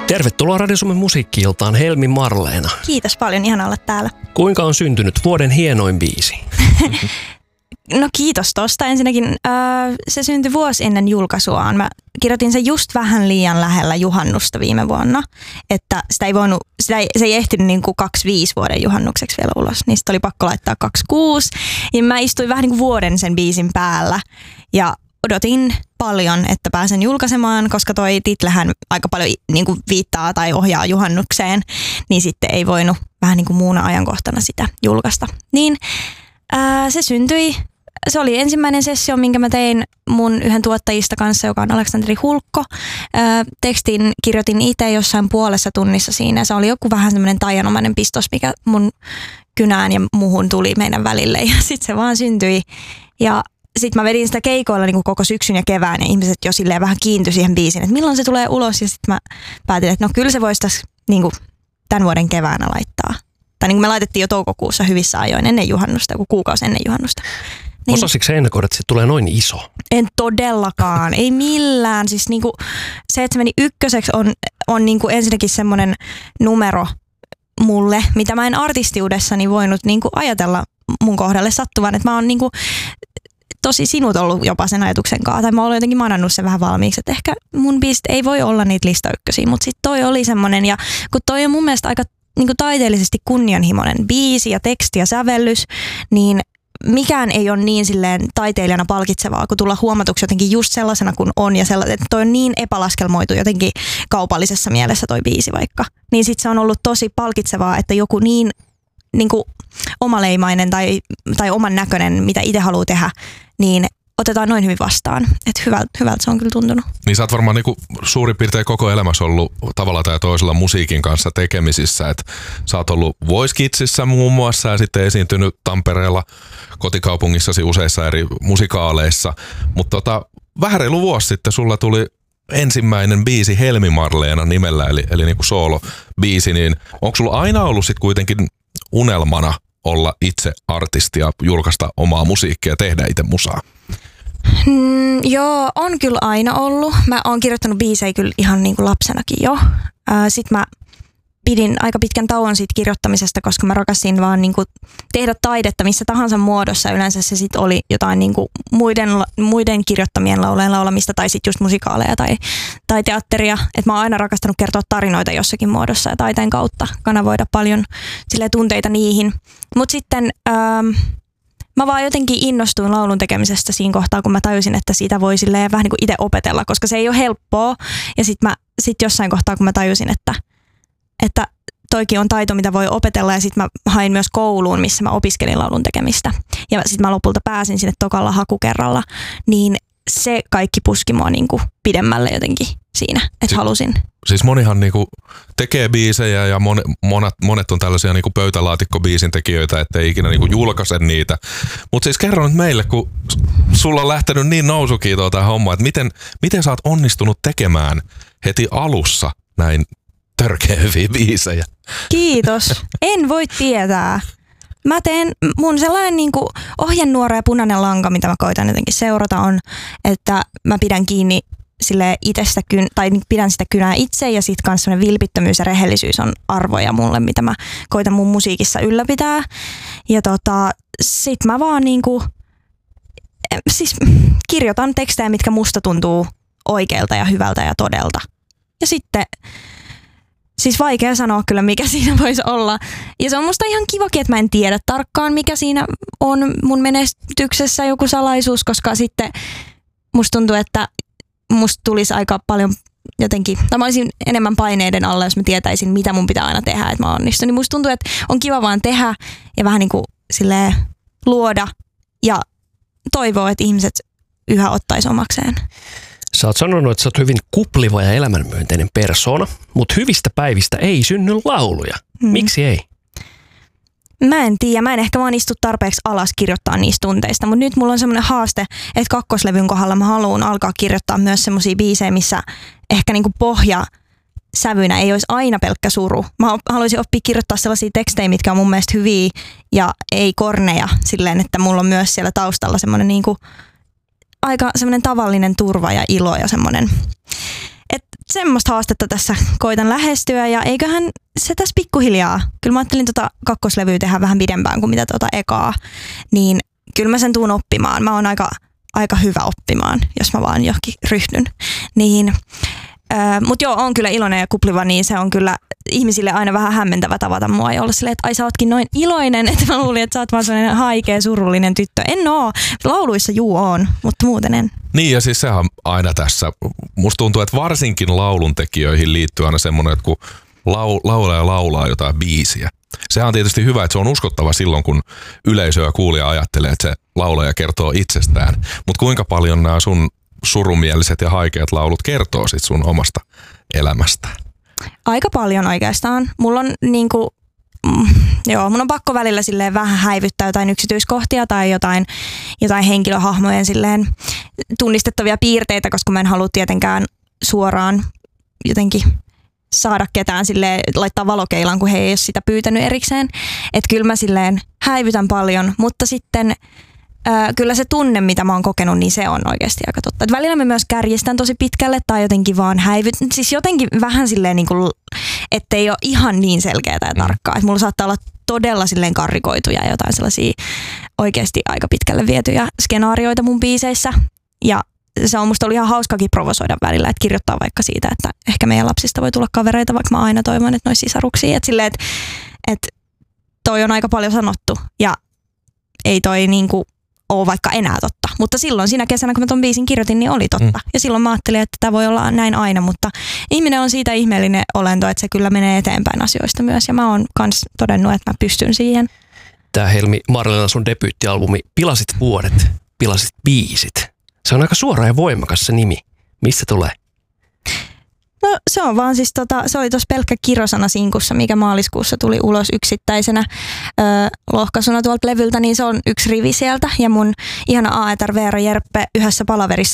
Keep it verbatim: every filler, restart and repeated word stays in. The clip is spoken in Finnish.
Tervetuloa Radio Suomen musiikki-iltaan, Helmi Marleena. Kiitos paljon, ihana olla täällä. Kuinka on syntynyt vuoden hienoin biisi? No kiitos tosta. Ensinnäkin äh, se syntyi vuosi ennen julkaisuaan. Mä kirjoitin sen just vähän liian lähellä juhannusta viime vuonna, että sitä ei voinut, sitä ei, se ei ehtinyt niin kuin kaksikymmentäviisi vuoden juhannukseksi vielä ulos, niin sitä oli pakko laittaa kaksikymmentäkuusi. Ja mä istuin vähän niin kuin vuoden sen biisin päällä ja odotin paljon, että pääsen julkaisemaan, koska toi titlehän aika paljon niin kuin viittaa tai ohjaa juhannukseen, niin sitten ei voinut vähän niin kuin muuna ajankohtana sitä julkaista. Niin ää, se syntyi, se oli ensimmäinen sessio, minkä mä tein mun yhden tuottajista kanssa, joka on Aleksanteri Hulkko. Ää, tekstin kirjoitin itse jossain puolessa tunnissa siinä. Se oli joku vähän semmoinen taianomainen pistos, mikä mun kynään ja muhun tuli meidän välille ja sitten se vaan syntyi. Ja sitten mä vedin sitä keikoilla niin kuin koko syksyn ja kevään ja ihmiset jo silleen vähän kiintyi siihen biisiin, että milloin se tulee ulos. Ja sitten mä päätin, että no kyllä se voisi tässä niin kuin tämän vuoden keväänä laittaa. Tai niin kuin me laitettiin jo toukokuussa hyvissä ajoin ennen juhannusta, joku kuukausi ennen juhannusta. Niin, osasitko sä ennakoida, että se tulee noin iso? En todellakaan, ei millään. Siis niin kuin se, että se meni ykköseksi on, on niin kuin ensinnäkin semmoinen numero mulle, mitä mä en artistiudessani voinut niin kuin ajatella mun kohdalle sattuvan. Että mä oon niin kuin tosi sinut ollut jopa sen ajatuksen kanssa. Tai mä oon jotenkin manannut sen vähän valmiiksi, että ehkä mun biisit ei voi olla niitä listaykkösiä, mutta sitten toi oli semmoinen. Ja kun toi on mun mielestä aika niin kuin taiteellisesti kunnianhimoinen biisi ja teksti ja sävellys, niin mikään ei ole niin silleen taiteilijana palkitsevaa, kun tulla huomatuksi jotenkin just sellaisena kuin on ja sellainen, että toi on niin epälaskelmoitu jotenkin kaupallisessa mielessä toi biisi vaikka. Niin sit se on ollut tosi palkitsevaa, että joku niin, niin kuin omaleimainen tai, tai oman näköinen, mitä itse haluaa tehdä, niin otetaan noin hyvin vastaan. Että hyvältä, hyvältä se on kyllä tuntunut. Niin sä oot varmaan niinku suurin piirtein koko elämässä ollut tavalla tai toisella musiikin kanssa tekemisissä. Et sä oot ollut Voice Kidsissä muun muassa ja sitten esiintynyt Tampereella kotikaupungissasi useissa eri musikaaleissa. Mutta tota, vähän reilu vuosi sitten sulla tuli ensimmäinen biisi Helmi Marleena nimellä, eli, eli niinku soolo-biisi. Niin onko sulla aina ollut sit kuitenkin unelmana olla itse artisti ja julkaista omaa musiikkia ja tehdä itse musaa? Mm, joo, on kyllä aina ollut. Mä oon kirjoittanut biisejä kyllä ihan niin kuin lapsenakin jo. Sitten mä pidin aika pitkän tauon siitä kirjoittamisesta, koska mä rakastin vaan niin kuin tehdä taidetta missä tahansa muodossa. Yleensä se sitten oli jotain niin kuin muiden, muiden kirjoittamien laulujen laulamista tai sitten just musikaaleja tai, tai teatteria. Et mä oon aina rakastanut kertoa tarinoita jossakin muodossa ja taiteen kautta kanavoida paljon silleen tunteita niihin. Mutta sitten Ähm, mä vaan jotenkin innostuin laulun tekemisestä siinä kohtaa, kun mä tajusin, että siitä voi silleen vähän niin kuin itse opetella, koska se ei ole helppoa. Ja sitten mä sit jossain kohtaa, kun mä tajusin, että, että toikin on taito, mitä voi opetella. Ja sitten mä hain myös kouluun, missä mä opiskelin laulun tekemistä. Ja sitten mä lopulta pääsin sinne tokalla hakukerralla. Niin se kaikki puski mua niin kuin pidemmälle jotenkin siinä, että si- halusin. Siis monihan niinku tekee biisejä ja monet, monet, monet on tällaisia niinku pöytälaatikkobiisin tekijöitä, ettei ikinä niinku julkaise niitä. Mutta siis kerro nyt meille, kun sulla on lähtenyt niin nousukiitoa tämä homma, että miten, miten sä oot onnistunut tekemään heti alussa näin törkeä hyviä biisejä? Kiitos. En voi tietää. Mä teen, mun sellainen niinku ohjenuora ja punainen lanka, mitä mä koitan jotenkin seurata on, että mä pidän kiinni sille itsestä, tai pidän sitä kynää itse ja sit kans semmoinen vilpittömyys ja rehellisyys on arvoja mulle, mitä mä koitan mun musiikissa ylläpitää. Ja tota, sit mä vaan niinku, siis kirjoitan tekstejä, mitkä musta tuntuu oikealta ja hyvältä ja todelta. Ja sitten, siis vaikea sanoa kyllä, mikä siinä voisi olla. Ja se on musta ihan kivakin, että mä en tiedä tarkkaan, mikä siinä on mun menestyksessä joku salaisuus, koska sitten musta tuntuu, että musta tulisi aika paljon jotenkin, tai mä olisin enemmän paineiden alla, jos mä tietäisin, mitä mun pitää aina tehdä, että mä onnistun. Niin musta tuntuu, että on kiva vaan tehdä ja vähän niin kuin silleen luoda ja toivoa, että ihmiset yhä ottaisi omakseen. Sä oot sanonut, että sä oot hyvin kupliva ja elämänmyönteinen persoona, mutta hyvistä päivistä ei synny lauluja. Hmm. Miksi ei? Mä en tiedä, mä en ehkä vaan istu tarpeeksi alas kirjoittaa niistä tunteista, mutta nyt mulla on semmoinen haaste, että kakkoslevyn kohdalla mä haluan alkaa kirjoittaa myös semmosia biisejä, missä ehkä niinku pohja sävynä ei olisi aina pelkkä suru. Mä haluaisin oppia kirjoittaa sellaisia tekstejä, mitkä on mun mielestä hyviä ja ei korneja silleen, että mulla on myös siellä taustalla semmoinen niinku aika semmoinen tavallinen turva ja ilo ja semmoinen. Et semmoista haastetta tässä koitan lähestyä ja eiköhän se tässä pikkuhiljaa. Kyllä mä ajattelin tota kakkoslevyä tehdä vähän pidempään kuin mitä tota ekaa, niin kyllä mä sen tuun oppimaan. Mä oon aika, aika hyvä oppimaan, jos mä vaan johonkin ryhdyn. Niin, äh, mutta joo, on kyllä iloinen ja kupliva, niin se on kyllä ihmisille aina vähän hämmentävä tavata mua ja olla silleen, että ai sä ootkin noin iloinen, että mä luulin, että sä oot vaan sellainen haikea, surullinen tyttö. En oo. Lauluissa juu on, mutta muuten en. Niin ja siis sehän aina tässä, musta tuntuu, että varsinkin lauluntekijöihin liittyy aina semmoinen, että kun lau, laulaja laulaa jotain biisiä. Sehän on tietysti hyvä, että se on uskottava silloin, kun yleisö ja kuulija ajattelee, että se laulaja kertoo itsestään. Mutta kuinka paljon nämä sun surumieliset ja haikeat laulut kertoo sit sun omasta elämästä? Aika paljon oikeastaan. Mulla on niinku, mm, joo, mun on pakko välillä silleen vähän häivyttää jotain yksityiskohtia tai jotain, jotain henkilöhahmojen silleen tunnistettavia piirteitä, koska mä en halua tietenkään suoraan jotenkin saada ketään silleen, laittaa valokeilaan, kun he ei ole sitä pyytänyt erikseen. Että kyllä mä silleen häivytän paljon, mutta sitten ää, kyllä se tunne, mitä mä oon kokenut, niin se on oikeasti aika totta. Et välillä mä myös kärjistän tosi pitkälle tai jotenkin vaan häivytän. Siis jotenkin vähän silleen, niin kuin, ettei ole ihan niin selkeää ja tarkkaa. Että mulla saattaa olla todella silleen karrikoituja ja jotain sellaisia oikeasti aika pitkälle vietyjä skenaarioita mun biiseissä. Ja se on musta ollut ihan hauskakin provosoida välillä, että kirjoittaa vaikka siitä, että ehkä meidän lapsista voi tulla kavereita, vaikka mä aina toivon, että ne olisi sisaruksia. Että silleen, että, että toi on aika paljon sanottu ja ei toi niinku ole vaikka enää totta. Mutta silloin siinä kesänä, kun mä ton biisin kirjoitin, niin oli totta. Mm. Ja silloin mä ajattelin, että tämä voi olla näin aina, mutta ihminen on siitä ihmeellinen olento, että se kyllä menee eteenpäin asioista myös. Ja mä oon kans todennut, että mä pystyn siihen. Tää Helmi Marlena, sun debyyttialbumi Pilasit vuodet, pilasit biisit. Se on aika suora ja voimakas se nimi. Mistä tulee? No se on vaan siis tota, se oli tuossa pelkkä kirosana sinkussa, mikä maaliskuussa tuli ulos yksittäisenä ö, lohkaisuna tuolta levyltä, niin se on yksi rivi sieltä. Ja mun ihana A E T R Veera Jerppe yhdessä palaverissa